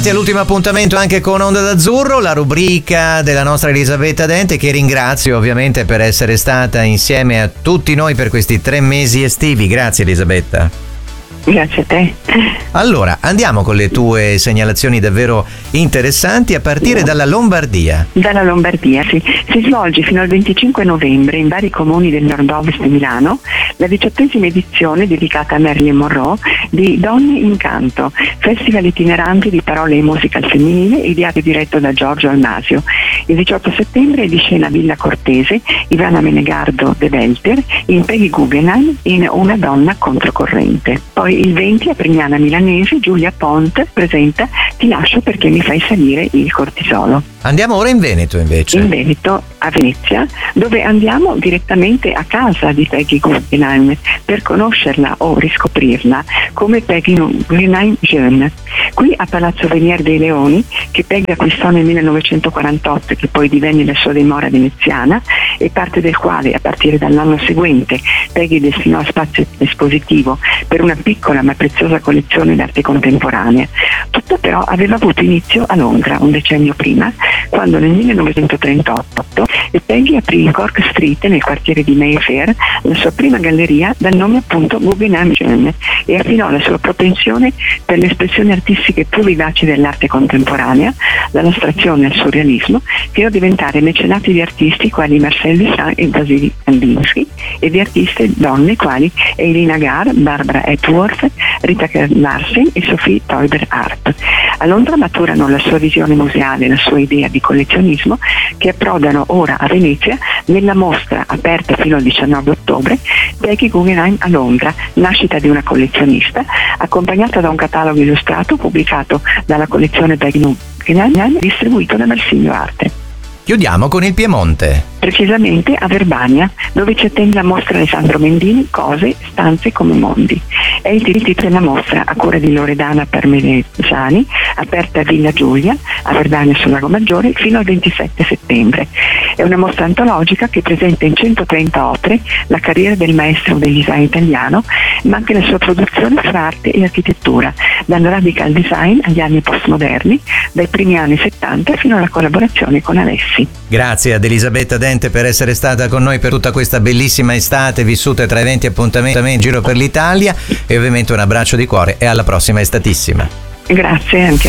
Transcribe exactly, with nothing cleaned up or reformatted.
All'ultimo appuntamento anche con Onda d'Azzurro, la rubrica della nostra Elisabetta Dente, che ringrazio ovviamente per essere stata insieme a tutti noi per questi tre mesi estivi. Grazie Elisabetta. Grazie a te. Allora, andiamo con le tue segnalazioni davvero interessanti, a partire dalla Lombardia. Dalla Lombardia, sì. Si svolge fino al venticinque novembre in vari comuni del nord-ovest di Milano la diciottesima edizione dedicata a Marilyn Monroe di Donne in Canto, festival itinerante di parole e musica al femminile, ideato e diretto da Giorgio Almasio. Il diciotto settembre è di scena Villa Cortese, Ivana Menegardo de Welter in Peggy Guggenheim in Una donna controcorrente. Poi il venti a Prignana Milanese Giulia Pont presenta Ti lascio perché mi fai salire il cortisolo. Andiamo ora in Veneto invece. In Veneto, a Venezia, dove andiamo direttamente a casa di Peggy Guggenheim per conoscerla o riscoprirla come Peggy Guggenheim Jeune. Qui a Palazzo Venier dei Leoni, che Peggy acquistò nel millenovecentoquarantotto e che poi divenne la sua dimora veneziana, e parte del quale a partire dall'anno seguente Peggy destinò spazio espositivo per una piccola ma preziosa collezione d'arte contemporanea. Tutto però aveva avuto inizio a Londra un decennio prima, quando nel millenovecentotrentotto Peggy aprì in Cork Street, nel quartiere di Mayfair, la sua prima galleria dal nome appunto Guggenheim Jeune, e affinò la sua propensione per le espressioni artistiche più vivaci dell'arte contemporanea, dall'astrazione al surrealismo, fino a diventare mecenati di artisti quali Marcel Duchamp e Vasily Kandinsky, e di artiste donne quali Eileen Agar, Barbara Hepworth, Rita Larsen e Sophie Teuber-Hart. A Londra maturano la sua visione museale e la sua idea di collezionismo, che approdano ora a Venezia nella mostra aperta fino al diciannove ottobre Peggy Guggenheim a Londra, nascita di una collezionista, accompagnata da un catalogo illustrato pubblicato dalla collezione Peggy Guggenheim, distribuito da Marsilio Arte. Chiudiamo con il Piemonte. Precisamente a Verbania, dove ci attende la mostra Alessandro Mendini, Cose, stanze come mondi. È il titolo della mostra a cura di Loredana Parmesani, aperta a Villa Giulia, a Verdania sul Lago Maggiore, fino al ventisette settembre. È una mostra antologica che presenta in centotrenta opere la carriera del maestro del design italiano, ma anche la sua produzione fra arte e architettura, dal radical design agli anni postmoderni, dai primi anni settanta fino alla collaborazione con Alessi. Grazie ad Elisabetta Dente per essere stata con noi per tutta questa bellissima estate vissuta tra eventi e appuntamenti in giro per l'Italia, e ovviamente un abbraccio di cuore e alla prossima estatissima. Grazie anche a